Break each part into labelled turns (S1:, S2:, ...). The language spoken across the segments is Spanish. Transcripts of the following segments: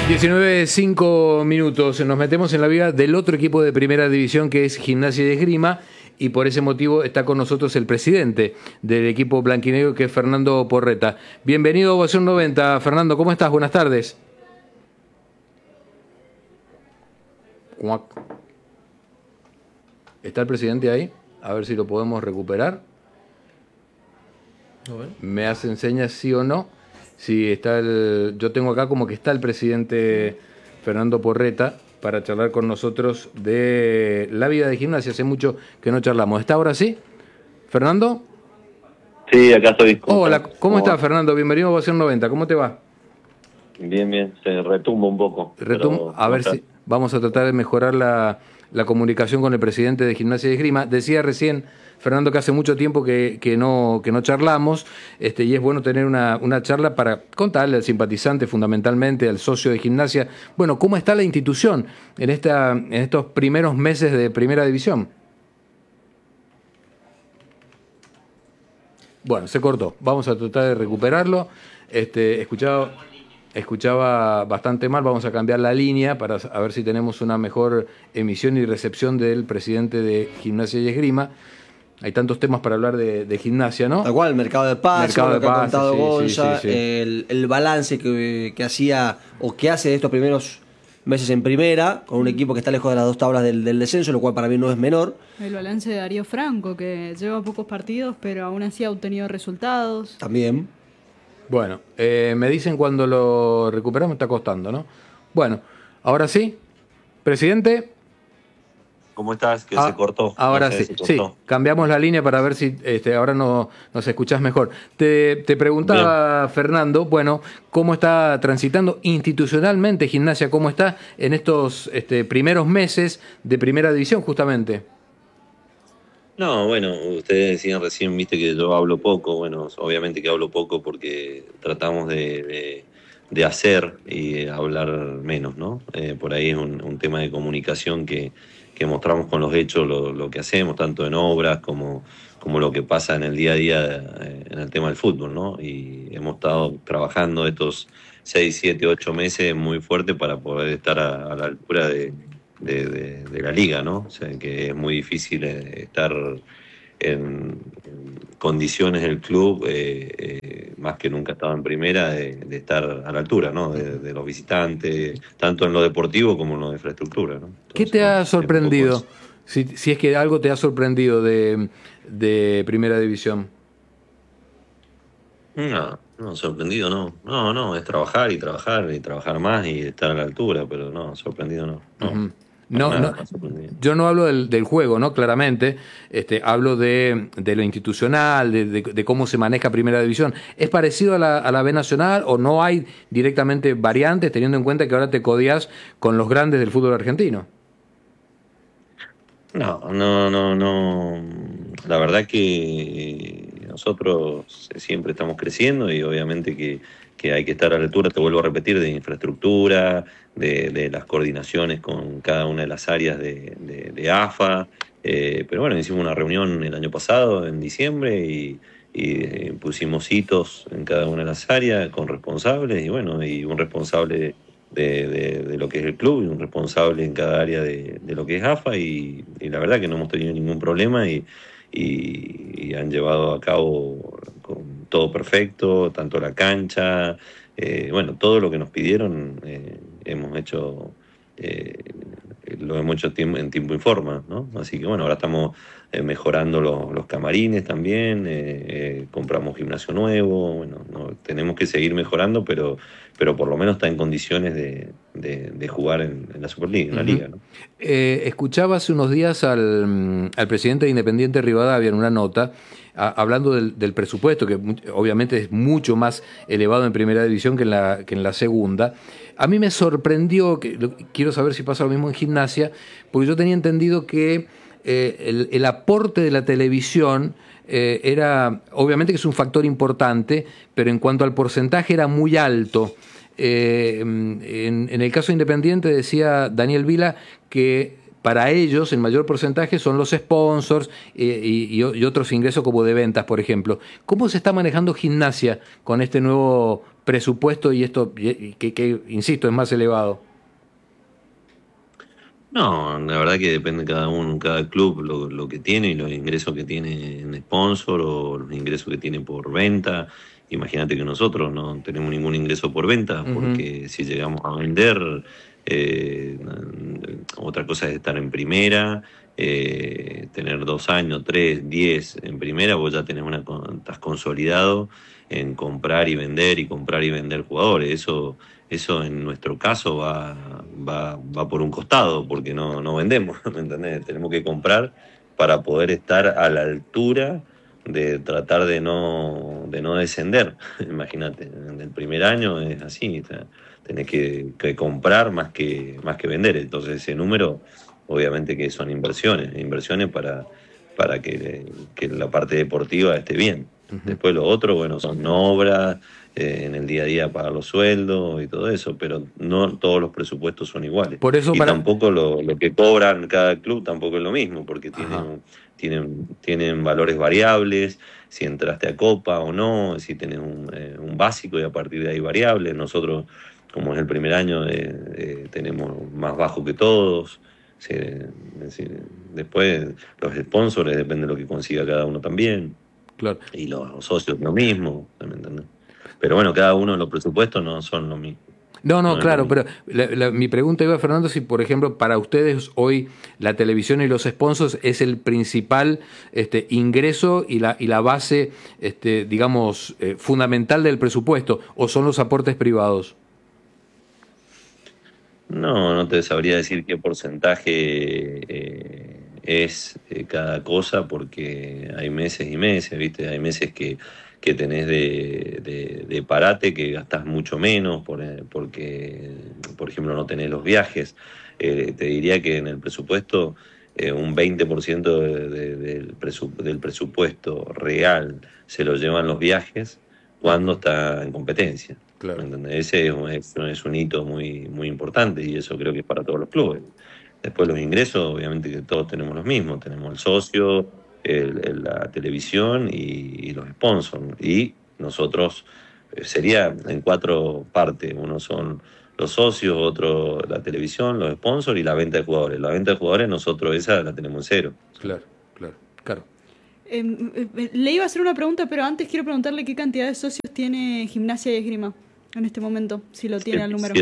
S1: 19:05. Nos metemos en la vida del otro equipo de primera división que es Gimnasia y Esgrima, y por ese motivo está con nosotros el presidente del equipo blanquinegro, que es Fernando Porreta. Bienvenido a Ovación 90. Fernando, ¿cómo estás? Buenas tardes. ¿Está el presidente ahí? A ver si lo podemos recuperar. ¿Me hacen señas sí o no? Sí, está yo tengo acá como que está el presidente Fernando Porreta para charlar con nosotros de la vida de Gimnasia. Hace mucho que no charlamos. ¿Está ahora sí? ¿Fernando?
S2: Sí, acá estoy.
S1: Hola, ¿cómo estás, Fernando? Bienvenido a Ovación 90. ¿Cómo te va?
S2: Bien, bien. Se retumba un poco.
S1: A ver si vamos a tratar de mejorar la comunicación con el presidente de Gimnasia y Esgrima. Decía recién Fernando que hace mucho tiempo que no charlamos, y es bueno tener una charla para contarle al simpatizante, fundamentalmente al socio de Gimnasia, bueno, cómo está la institución en estos primeros meses de Primera División. Bueno, se cortó. Vamos a tratar de recuperarlo. Escuchaba bastante mal. Vamos a cambiar la línea para a ver si tenemos una mejor emisión y recepción del presidente de Gimnasia y Esgrima. Hay tantos temas para hablar de Gimnasia, ¿no?
S3: Tal cual, el mercado de pases, lo que ha contado
S1: sí,
S3: Gonza,
S1: sí.
S3: El balance que hacía o que hace de estos primeros meses en primera, con un equipo que está lejos de las dos tablas del descenso, lo cual para mí no es menor.
S4: El balance de Darío Franco, que lleva pocos partidos, pero aún así ha obtenido resultados.
S3: También.
S1: Bueno, me dicen cuando lo recuperamos, está costando, ¿no? Bueno, ahora sí, presidente.
S2: ¿Cómo estás? Que se cortó.
S1: Ahora
S2: no sé,
S1: sí, sí, cambiamos la línea para ver si ahora nos escuchás mejor. Te preguntaba, bien, Fernando, bueno, ¿cómo está transitando institucionalmente Gimnasia? ¿Cómo está en estos primeros meses de Primera División, justamente?
S2: No, bueno, ustedes decían recién, viste que yo hablo poco. Bueno, obviamente que hablo poco porque tratamos de hacer y hablar menos, ¿no? Por ahí es un tema de comunicación que mostramos con los hechos lo que hacemos, tanto en obras como lo que pasa en el día a día en el tema del fútbol, ¿no? Y hemos estado trabajando estos 6, 7, 8 meses muy fuerte para poder estar a la altura de la liga, ¿no? O sea, que es muy difícil estar en condiciones del club, más que nunca estaba en primera, de estar a la altura, ¿no? De los visitantes, tanto en lo deportivo como en lo de infraestructura, ¿no? Entonces,
S1: ¿qué te ha sorprendido? Si es que algo te ha sorprendido de Primera División.
S2: No, sorprendido no. No, es trabajar y trabajar y trabajar más y estar a la altura, pero no, sorprendido no.
S1: Uh-huh. No, yo no hablo del juego, ¿no? Claramente, hablo de lo institucional, de cómo se maneja Primera División. ¿Es parecido a la B Nacional o no hay directamente variantes, teniendo en cuenta que ahora te codias con los grandes del fútbol argentino?
S2: No. La verdad que nosotros siempre estamos creciendo y obviamente que hay que estar a la altura, te vuelvo a repetir, de infraestructura, de las coordinaciones con cada una de las áreas de AFA. Pero bueno, hicimos una reunión el año pasado, en diciembre, y pusimos hitos en cada una de las áreas con responsables, y bueno, y un responsable de lo que es el club y un responsable en cada área de lo que es AFA, y la verdad que no hemos tenido ningún problema y han llevado a cabo con todo perfecto, tanto la cancha, bueno, todo lo que nos pidieron hemos hecho, lo hemos hecho en tiempo y forma, ¿no? Así que bueno, ahora estamos mejorando los camarines también, compramos gimnasio nuevo, bueno, tenemos que seguir mejorando, pero por lo menos está en condiciones de jugar en la Superliga, en la liga, ¿no?
S1: Escuchaba hace unos días al presidente de Independiente Rivadavia en una nota, hablando del presupuesto, que obviamente es mucho más elevado en Primera División que en la segunda. A mí me sorprendió, quiero saber si pasa lo mismo en Gimnasia, porque yo tenía entendido que el aporte de la televisión era, obviamente que es un factor importante, pero en cuanto al porcentaje era muy alto. En el caso Independiente decía Daniel Vila que para ellos el mayor porcentaje son los sponsors y otros ingresos como de ventas, por ejemplo. ¿Cómo se está manejando Gimnasia con este nuevo presupuesto y esto, que insisto, es más elevado?
S2: No, la verdad que depende cada uno, cada club lo que tiene y los ingresos que tiene en sponsor o los ingresos que tiene por venta. Imagínate que nosotros no tenemos ningún ingreso por venta, porque si llegamos a vender, eh, otra cosa es estar en primera, tener 2 años, 3, 10 en primera, vos ya estás consolidado en comprar y vender y comprar y vender jugadores. Eso en nuestro caso va por un costado, porque no vendemos, ¿me entendés? Tenemos que comprar para poder estar a la altura de tratar de no descender. Imagínate, en el primer año es así, tenés que comprar más que vender. Entonces ese número, obviamente que son inversiones para que la parte deportiva esté bien. Después lo otro, bueno, son obras, en el día a día pagar los sueldos y todo eso, pero no todos los presupuestos son iguales.
S1: Por eso
S2: Y tampoco lo que cobran cada club tampoco es lo mismo, porque tienen valores variables, si entraste a Copa o no, si tenés un básico y a partir de ahí variable. Nosotros, como es el primer año, tenemos más bajo que todos. Sí, es decir, después los sponsors depende de lo que consiga cada uno también.
S1: Claro.
S2: Y los socios lo mismo, ¿me entendés? Pero bueno, cada uno de los presupuestos no son lo mismo.
S1: No,
S2: es
S1: claro,
S2: lo
S1: pero mi pregunta iba, Fernando, si por ejemplo para ustedes hoy la televisión y los sponsors es el principal ingreso y la base, digamos, fundamental del presupuesto, o son los aportes privados.
S2: No te sabría decir qué porcentaje es cada cosa, porque hay meses y meses, ¿viste? Hay meses que tenés de parate, que gastás mucho menos porque, por ejemplo, no tenés los viajes. Te diría que en el presupuesto, un 20% del presupuesto real se lo llevan los viajes cuando está en competencia.
S1: Claro.
S2: ¿Me entendés? Ese es un hito muy, muy importante, y eso creo que es para todos los clubes. Después los ingresos, obviamente que todos tenemos los mismos. Tenemos el socio, la televisión y los sponsors. Y nosotros, sería en 4 partes. Uno son los socios, otro la televisión, los sponsors y la venta de jugadores. La venta de jugadores nosotros esa la tenemos en cero.
S1: Claro.
S4: Le iba a hacer una pregunta, pero antes quiero preguntarle qué cantidad de socios tiene Gimnasia y Esgrima en este momento, si lo tiene el número.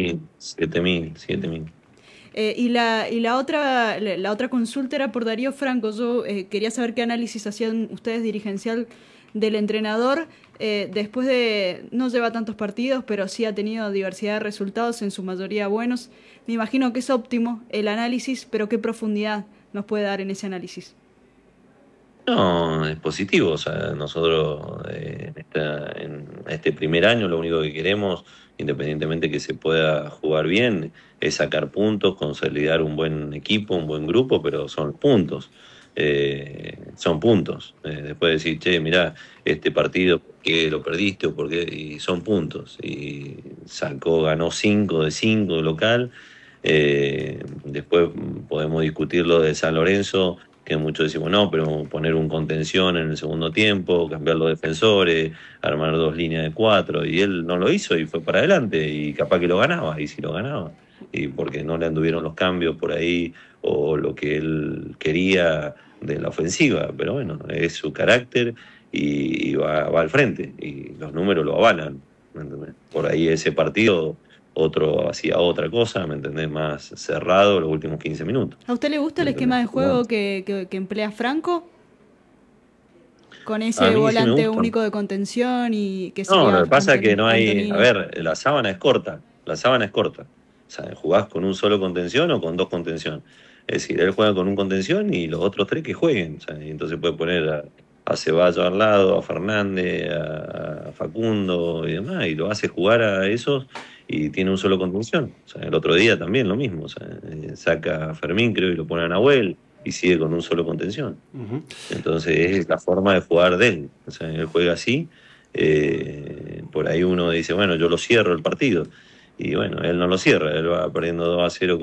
S2: 7.000.
S4: Y la otra consulta era por Darío Franco. Yo quería saber qué análisis hacían ustedes dirigencial del entrenador. Después de, no lleva tantos partidos, pero sí ha tenido diversidad de resultados, en su mayoría buenos. Me imagino que es óptimo el análisis, pero ¿qué profundidad nos puede dar en ese análisis?
S2: No, es positivo. O sea, nosotros en este primer año lo único que queremos, independientemente que se pueda jugar bien, es sacar puntos, consolidar un buen equipo, un buen grupo, pero son puntos. Son puntos. Después decir, che, mirá, este partido, ¿por qué lo perdiste? O por qué? Y son puntos. Y ganó 5 de 5 local. Después podemos discutir lo de San Lorenzo, que muchos decimos, no, pero poner un contención en el segundo tiempo, cambiar los defensores, armar 2 líneas de 4, y él no lo hizo y fue para adelante, y capaz que lo ganaba, y sí lo ganaba, y porque no le anduvieron los cambios por ahí, o lo que él quería de la ofensiva. Pero bueno, es su carácter, y va al frente, y los números lo avalan, ¿me entendés? Por ahí ese partido otro hacía otra cosa, ¿me entendés? Más cerrado los últimos 15 minutos.
S4: ¿A usted le gusta el esquema de juego que emplea Franco? Con ese volante único de contención y que
S2: no, lo que pasa es que no hay... A ver, la sábana es corta. O sea, jugás con un solo contención o con 2 contención. Es decir, él juega con un contención y los otros 3 que jueguen. O sea, y entonces puede poner a Ceballos al lado, a Fernández, a Facundo y demás, y lo hace jugar a esos, y tiene un solo contención. O sea, el otro día también lo mismo. O sea, saca a Fermín, creo, y lo pone a Nahuel, y sigue con un solo contención. Entonces es la forma de jugar de él. O sea, él juega así. Por ahí uno dice, bueno, yo lo cierro el partido. Y bueno, él no lo cierra. Él va perdiendo 2-0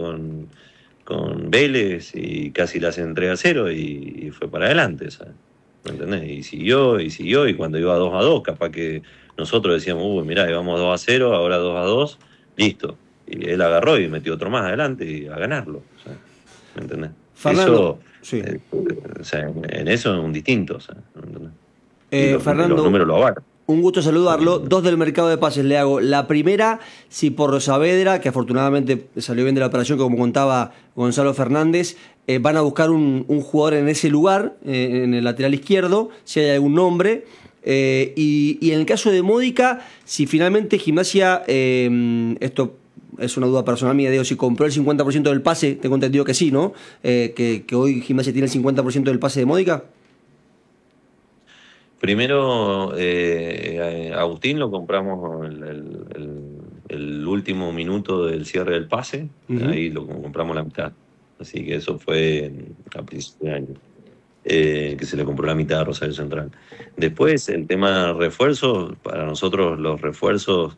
S2: con Vélez, y casi le hacen 3-0, y fue para adelante, ¿sabes? ¿Me entendés? Y siguió, y cuando iba 2-2, capaz que nosotros decíamos, mirá, íbamos 2-0, ahora 2-2, listo. Y él agarró y metió otro más adelante y a ganarlo. O sea, ¿me entendés?
S3: Fernando,
S2: Eso,
S3: sí.
S2: o sea, en eso es un distinto. O sea, ¿me entendés?
S3: Fernando,
S2: los números lo avalan.
S3: un gusto saludarlo. Dos del mercado de pases le hago. La primera, si por Saavedra, que afortunadamente salió bien de la operación, como contaba Gonzalo Fernández, van a buscar un jugador en ese lugar, en el lateral izquierdo, si hay algún nombre. Y en el caso de Módica, si finalmente Gimnasia, esto es una duda personal mía, digo, si compró el 50% del pase, tengo entendido que sí, ¿no? Que hoy Gimnasia tiene el 50% del pase de Módica.
S2: Primero, Agustín lo compramos el último minuto del cierre del pase, ahí lo compramos la mitad. Así que eso fue a principios de año, que se le compró la mitad a Rosario Central. Después, el tema de refuerzos, para nosotros los refuerzos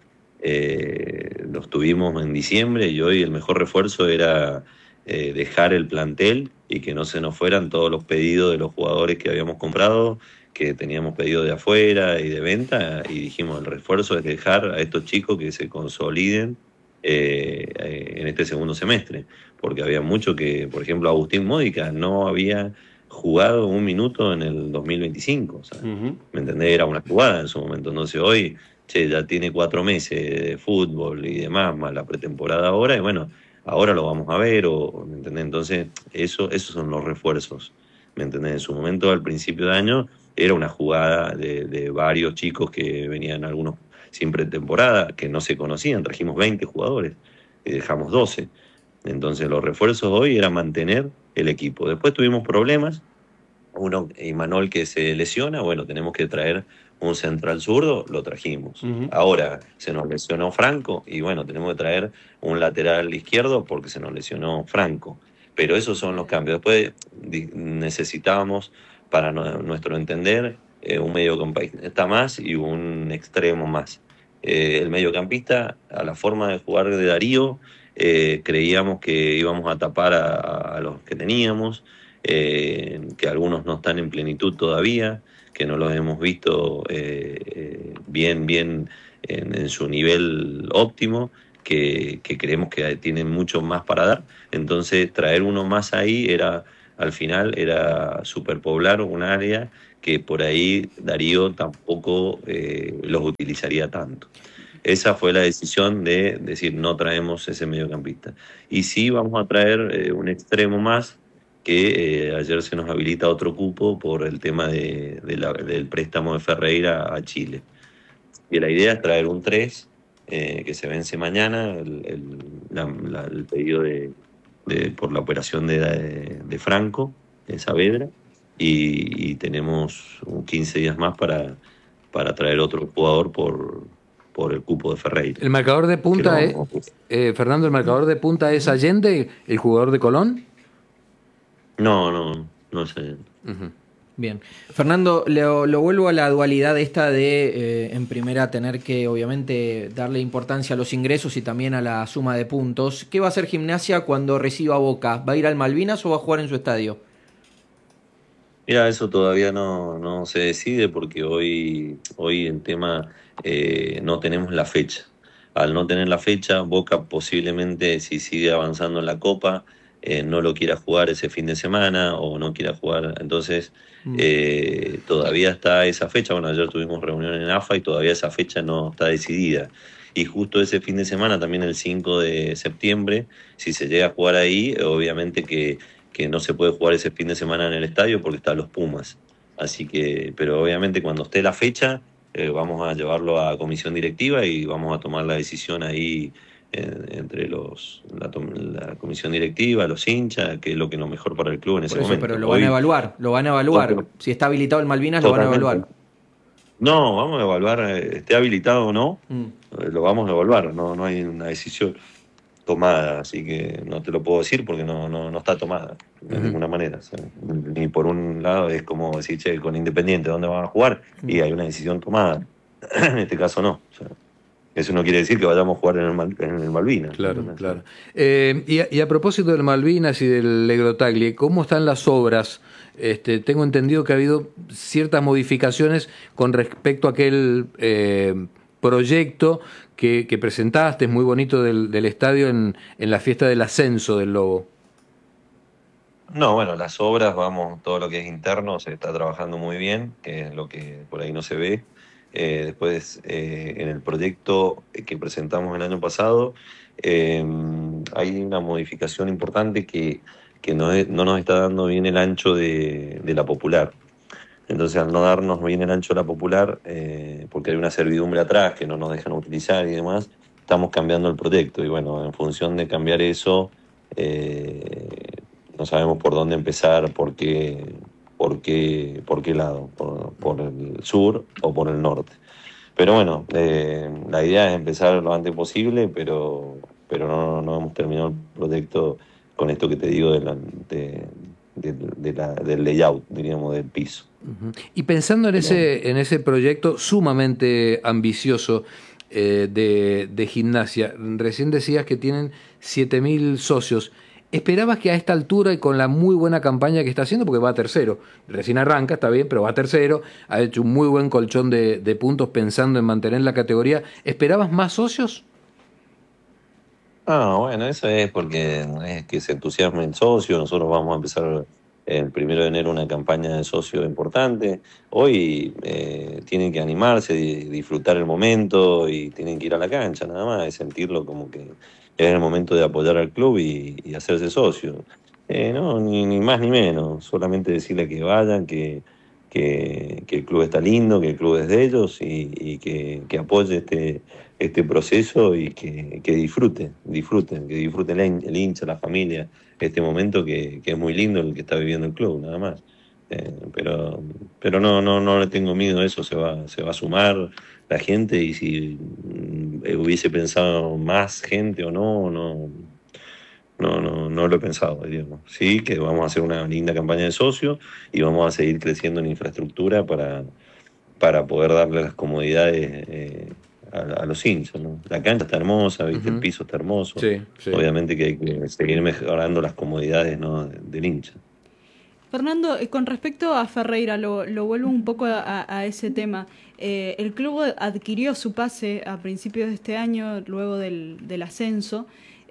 S2: los tuvimos en diciembre y hoy el mejor refuerzo era dejar el plantel y que no se nos fueran todos los pedidos de los jugadores que habíamos comprado, que teníamos pedido de afuera y de venta, y dijimos, el refuerzo es dejar a estos chicos que se consoliden en este segundo semestre, porque había mucho que, por ejemplo, Agustín Módica no había jugado un minuto en el 2025, o sea, ¿me entendés? Era una jugada en su momento, entonces hoy, ya tiene 4 meses de fútbol y demás, más la pretemporada ahora, y bueno, ahora lo vamos a ver, ¿me entendés? Entonces, esos son los refuerzos, ¿me entendés? En su momento, al principio de año, era una jugada de varios chicos que venían algunos sin pretemporada, que no se conocían, trajimos 20 jugadores y dejamos 12. Entonces los refuerzos hoy era mantener el equipo. Después tuvimos problemas, uno, Imanol, que se lesiona, bueno, tenemos que traer un central zurdo, lo trajimos. Ahora se nos lesionó Franco y bueno, tenemos que traer un lateral izquierdo porque se nos lesionó Franco. Pero esos son los cambios. Después necesitábamos, para nuestro entender, un mediocampista más y un extremo más. El mediocampista, a la forma de jugar de Darío, creíamos que íbamos a tapar a los que teníamos, que algunos no están en plenitud todavía, que no los hemos visto bien en su nivel óptimo, que creemos que tienen mucho más para dar. Entonces traer uno más ahí al final era superpoblar un área que por ahí Darío tampoco los utilizaría tanto. Esa fue la decisión de decir, no traemos ese mediocampista. Y sí vamos a traer un extremo más, que ayer se nos habilita otro cupo por el tema del préstamo de Ferreira a Chile. Y la idea es traer un 3 que se vence mañana, el pedido por la operación de Franco, de Saavedra, y tenemos 15 días más para traer otro jugador por el cupo de Ferreira.
S1: ¿El marcador de punta Fernando, el marcador de punta es Allende, el jugador de Colón?
S2: No es Allende.
S5: Bien. Fernando, lo vuelvo a la dualidad esta de en primera tener que obviamente darle importancia a los ingresos y también a la suma de puntos. ¿Qué va a hacer Gimnasia cuando reciba Boca? ¿Va a ir al Malvinas o va a jugar en su estadio?
S2: Mira, eso todavía no se decide porque hoy el tema no tenemos la fecha. Al no tener la fecha, Boca posiblemente, si sigue avanzando en la Copa, no lo quiera jugar ese fin de semana o no quiera jugar. Entonces, todavía está esa fecha. Bueno, ayer tuvimos reunión en AFA y todavía esa fecha no está decidida. Y justo ese fin de semana, también el 5 de septiembre, si se llega a jugar ahí, obviamente que no se puede jugar ese fin de semana en el estadio porque están los Pumas. Así que, pero obviamente cuando esté la fecha, vamos a llevarlo a comisión directiva y vamos a tomar la decisión ahí entre la comisión directiva, los hinchas, que es lo que es lo mejor para el club en ese momento.
S5: Pero lo van a evaluar. Si está habilitado el Malvinas, totalmente. Lo van a evaluar.
S2: No, vamos a evaluar, esté habilitado o no, lo vamos a evaluar, no hay una decisión tomada, así que no te lo puedo decir porque no está tomada de ninguna manera. O sea, ni por un lado es como decir, che, con Independiente, ¿dónde van a jugar? Y hay una decisión tomada. En este caso no. O sea, eso no quiere decir que vayamos a jugar en el Malvinas.
S1: Claro, ¿no? Claro. Y a propósito del Malvinas y del Legrotaglie, ¿cómo están las obras tengo entendido que ha habido ciertas modificaciones con respecto a aquel proyecto que presentaste, muy bonito, del estadio en la fiesta del ascenso del Lobo.
S2: No, bueno, las obras, vamos, todo lo que es interno se está trabajando muy bien, que es lo que por ahí no se ve. Después, en el proyecto que presentamos el año pasado, hay una modificación importante que no nos está dando bien el ancho de la popular. Entonces, al no darnos bien el ancho de la popular, porque hay una servidumbre atrás que no nos dejan utilizar y demás, estamos cambiando el proyecto. Y bueno, en función de cambiar eso, no sabemos por dónde empezar, por qué lado, por el sur o por el norte. Pero bueno, la idea es empezar lo antes posible, pero no hemos terminado el proyecto con esto que te digo del layout, diríamos, del piso.
S1: Y pensando en ese proyecto sumamente ambicioso de Gimnasia, recién decías que tienen 7.000 socios. ¿Esperabas que a esta altura y con la muy buena campaña que está haciendo, porque va a tercero, recién arranca, está bien, pero va a tercero, ha hecho un muy buen colchón de puntos pensando en mantener la categoría, ¿esperabas más socios?
S2: Ah, bueno, eso es porque es que se entusiasme el socio. Nosotros vamos a empezar el 1 de enero una campaña de socio importante. Hoy tienen que animarse, disfrutar el momento y tienen que ir a la cancha, nada más, y sentirlo como que es el momento de apoyar al club y hacerse socio. No, ni más ni menos, solamente decirle que vayan, que el club está lindo, que el club es de ellos y que apoye este proceso y que disfruten, el hincha, la familia, este momento que es muy lindo el que está viviendo el club, nada más. Pero no le tengo miedo a eso, se va a sumar la gente y si hubiese pensado más gente o no lo he pensado, digamos. Sí, que vamos a hacer una linda campaña de socios y vamos a seguir creciendo en infraestructura para poder darle las comodidades a los hinchas, ¿no? La cancha está hermosa, ¿viste? El piso está hermoso.
S1: Sí.
S2: Obviamente que hay que seguir mejorando las comodidades, ¿no?, del hincha.
S4: Fernando, con respecto a Ferreira, lo vuelvo un poco a ese tema. El club adquirió su pase a principios de este año, luego del ascenso.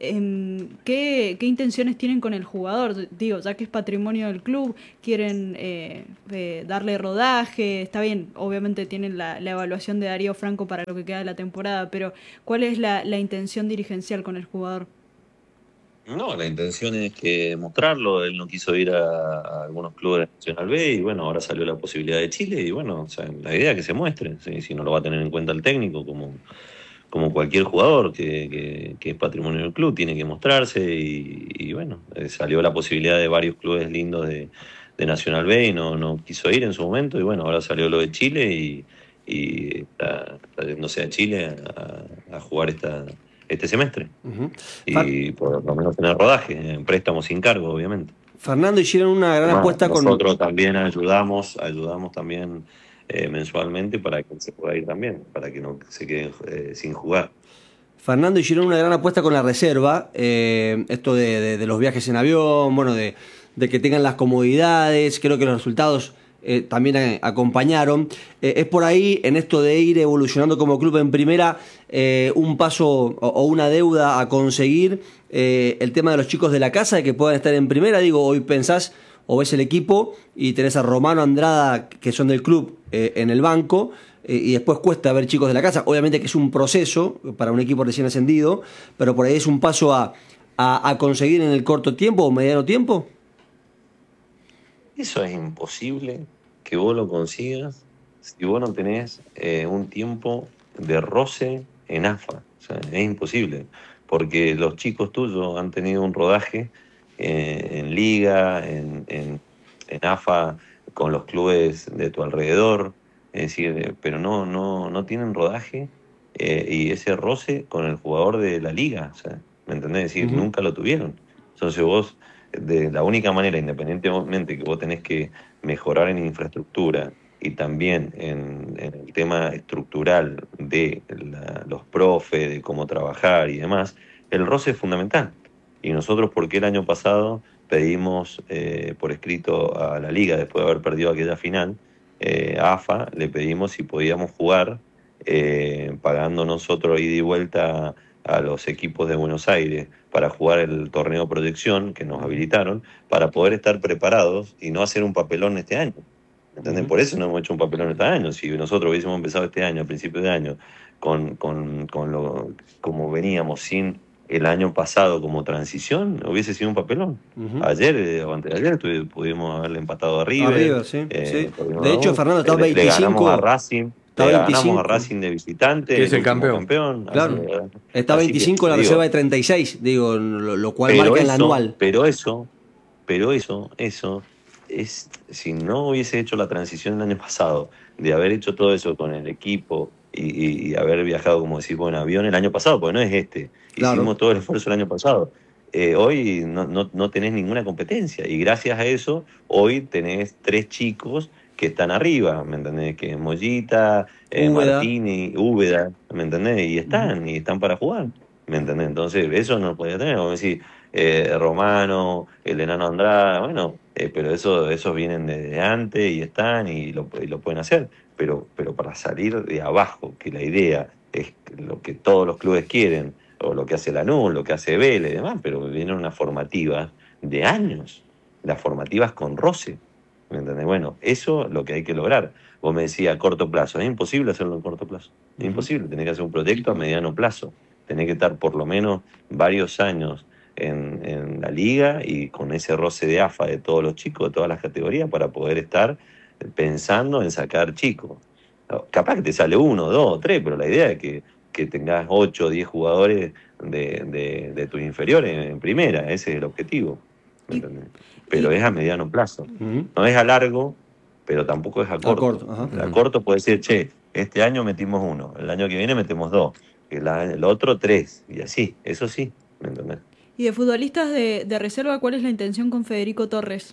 S4: ¿Qué intenciones tienen con el jugador? Digo, ya que es patrimonio del club, quieren darle rodaje. Está bien, obviamente tienen la evaluación de Darío Franco para lo que queda de la temporada, pero ¿cuál es la intención dirigencial con el jugador?
S2: No, la intención es que mostrarlo. Él no quiso ir a algunos clubes de Nacional B y bueno, ahora salió la posibilidad de Chile y bueno, o sea, la idea es que se muestre, ¿sí? Si no lo va a tener en cuenta el técnico, como cualquier jugador que es patrimonio del club, tiene que mostrarse y bueno, salió la posibilidad de varios clubes lindos de Nacional B y no quiso ir en su momento y bueno, ahora salió lo de Chile y está yéndose a Chile a jugar este semestre.
S3: Uh-huh.
S2: Y por lo menos tener rodaje, en préstamos sin cargo, obviamente.
S3: Fernando, hicieron una gran apuesta con...
S2: Nosotros también ayudamos también mensualmente para que se pueda ir también, para que no se quede sin jugar.
S3: Fernando, hicieron una gran apuesta con la reserva, esto de los viajes en avión, bueno, de que tengan las comodidades, creo que los resultados también acompañaron. Es por ahí, en esto de ir evolucionando como club en primera, un paso o una deuda a conseguir, el tema de los chicos de la casa, de que puedan estar en primera. Digo, hoy pensás o ves el equipo y tenés a Romano, Andrada, que son del club, en el banco, y después cuesta ver chicos de la casa. Obviamente que es un proceso para un equipo recién ascendido, pero por ahí es un paso a conseguir en el corto tiempo o mediano tiempo.
S2: Eso es imposible que vos lo consigas si vos no tenés un tiempo de roce en AFA. O sea, es imposible, porque los chicos tuyos han tenido un rodaje en Liga, en AFA, con los clubes de tu alrededor, es decir, pero no tienen rodaje y ese roce con el jugador de la Liga, o sea, ¿me entendés? Es decir, nunca lo tuvieron. Entonces vos, de la única manera, independientemente que vos tenés que mejorar en infraestructura y también en el tema estructural de los profes, de cómo trabajar y demás, el roce es fundamental. Y nosotros, ¿por qué el año pasado pedimos por escrito a la liga, después de haber perdido aquella final, a AFA, le pedimos si podíamos jugar pagando nosotros ida y vuelta a los equipos de Buenos Aires para jugar el torneo de proyección que nos habilitaron, para poder estar preparados y no hacer un papelón este año. ¿Entendés? Por eso no hemos hecho un papelón este año. Si nosotros hubiésemos empezado este año, a principios de año, como veníamos sin el año pasado como transición, hubiese sido un papelón. Ayer o antes de ayer pudimos haberle empatado arriba.
S3: Sí. De hecho, Fernando, está 25.
S2: Le ganamos a Racing. Ganamos a Racing de visitante.
S1: Que es el campeón.
S3: Claro. Está 25 en la reserva de 36, digo, lo cual marca el anual.
S2: Pero eso es, si no hubiese hecho la transición el año pasado, de haber hecho todo eso con el equipo y haber viajado, como decís, en avión el año pasado, porque no es este.
S3: Claro.
S2: Hicimos todo el esfuerzo el año pasado. Hoy no tenés ninguna competencia y gracias a eso hoy tenés 3 chicos que están arriba, ¿me entendés? Que es Mollita, Martini, Úbeda, ¿me entendés? Y están para jugar, ¿me entendés? Entonces eso no podía tener, como decir, Romano, el enano Andrada, bueno, pero esos vienen desde antes y están y lo pueden hacer, pero para salir de abajo, que la idea es lo que todos los clubes quieren, o lo que hace Lanús, lo que hace Vélez y demás, pero vienen unas formativas de años, las formativas con roce, ¿me entendés? Bueno, eso es lo que hay que lograr. Vos me decías a corto plazo, es imposible hacerlo en corto plazo, es imposible, tenés que hacer un proyecto a mediano plazo, tenés que estar por lo menos varios años en la liga y con ese roce de AFA de todos los chicos, de todas las categorías, para poder estar pensando en sacar chicos. Capaz que te sale 1, 2, 3, pero la idea es que tengas 8 o 10 jugadores de tus inferiores en primera, ese es el objetivo. Pero es a mediano plazo, no es a largo, pero tampoco es a corto. A corto puede ser, este año metimos 1, el año que viene metemos 2, el otro 3, y así, eso sí, ¿me entendés?
S4: Y de futbolistas de reserva, ¿cuál es la intención con Federico Torres?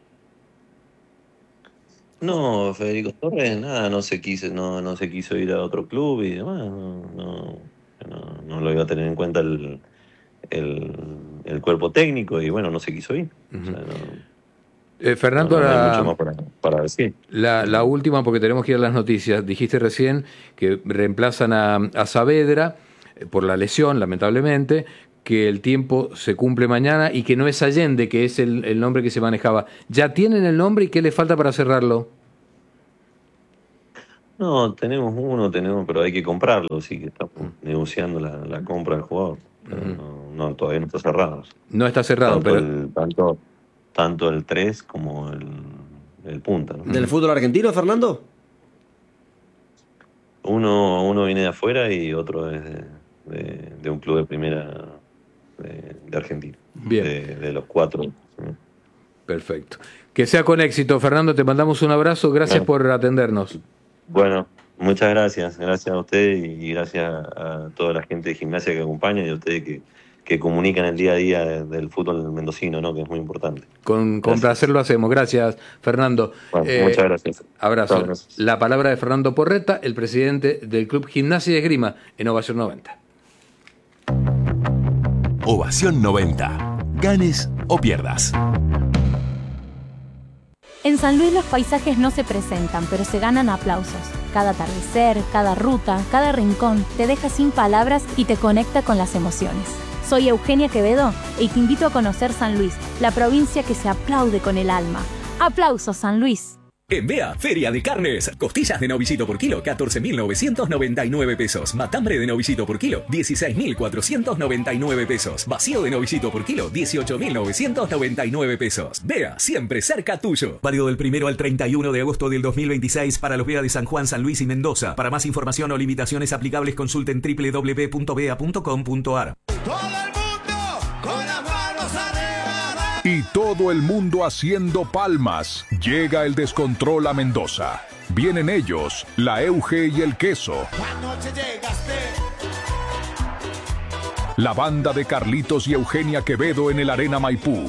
S2: No, Federico Torres, nada, no se quiso ir a otro club y demás, no lo iba a tener en cuenta el cuerpo técnico y bueno, no se quiso ir. O sea,
S1: Fernando,
S2: no hay mucho más para decir.
S1: La última, porque tenemos que ir a las noticias. Dijiste recién que reemplazan a Saavedra por la lesión, lamentablemente, que el tiempo se cumple mañana y que no es Allende, que es el nombre que se manejaba. ¿Ya tienen el nombre y qué le falta para cerrarlo?
S2: No, tenemos uno, pero hay que comprarlo, así que estamos negociando la compra del jugador. Pero todavía no está cerrado.
S1: No está cerrado,
S2: tanto el 3 como el punta, ¿no?
S3: ¿Del fútbol argentino, Fernando?
S2: Uno viene de afuera y otro es de un club de primera de Argentina.
S1: Bien.
S2: De los 4.
S1: Perfecto. Que sea con éxito, Fernando. Te mandamos un abrazo. Gracias por atendernos.
S2: Bueno, muchas gracias. Gracias a ustedes y gracias a toda la gente de Gimnasia que acompaña y a ustedes que comunican el día a día del fútbol mendocino, ¿no? Que es muy importante.
S1: Con placer lo hacemos. Gracias, Fernando.
S2: Bueno, muchas gracias.
S1: Abrazo. La palabra de Fernando Porretta, el presidente del Club Gimnasia y Esgrima en Ovación 90.
S6: Ovación 90. Ganes o pierdas.
S7: En San Luis los paisajes no se presentan, pero se ganan aplausos. Cada atardecer, cada ruta, cada rincón te deja sin palabras y te conecta con las emociones. Soy Eugenia Quevedo y te invito a conocer San Luis, la provincia que se aplaude con el alma. ¡Aplausos, San Luis!
S6: En Bea, Feria de Carnes. Costillas de novillito por kilo, 14.999 pesos. Matambre de novillito por kilo, 16.499 pesos. Vacío de novillito por kilo, 18.999 pesos. Bea, siempre cerca tuyo. Válido del 1 al 31 de agosto del 2026 para los Bea de San Juan, San Luis y Mendoza. Para más información o limitaciones aplicables, consulten www.bea.com.ar.
S8: Y todo el mundo haciendo palmas. Llega el descontrol a Mendoza. Vienen ellos, la Euge y el Queso. La banda de Carlitos y Eugenia Quevedo en el Arena Maipú.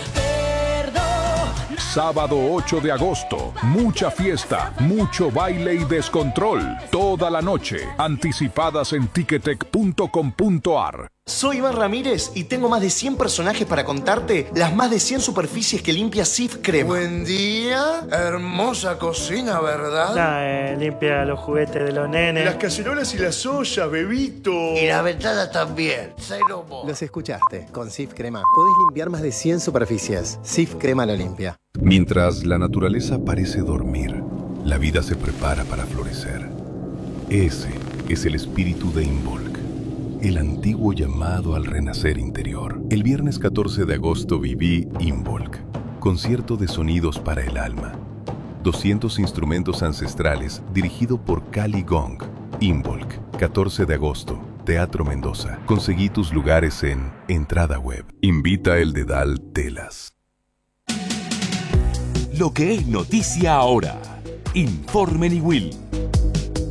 S8: Sábado 8 de agosto. Mucha fiesta, mucho baile y descontrol. Toda la noche. Anticipadas en ticketek.com.ar.
S9: Soy Iván Ramírez y tengo más de 100 personajes para contarte las más de 100 superficies que limpia Cif Crema.
S10: Buen día, hermosa cocina, ¿verdad?
S11: Limpia los juguetes de los nenes.
S10: Las cacerolas y las ollas, bebito.
S9: Y la ventana también.
S12: Los escuchaste. Con Cif Crema podés limpiar más de 100 superficies. Cif Crema lo limpia.
S13: Mientras la naturaleza parece dormir, la vida se prepara para florecer. Ese es el espíritu de Involk, el antiguo llamado al renacer interior. El viernes 14 de agosto viví Involk, concierto de sonidos para el alma. 200 instrumentos ancestrales dirigido por Cali Gong. Involk, 14 de agosto, Teatro Mendoza. Conseguí tus lugares en Entrada Web. Invita el Dedal Telas.
S6: Lo que es noticia ahora. Informe Niwil.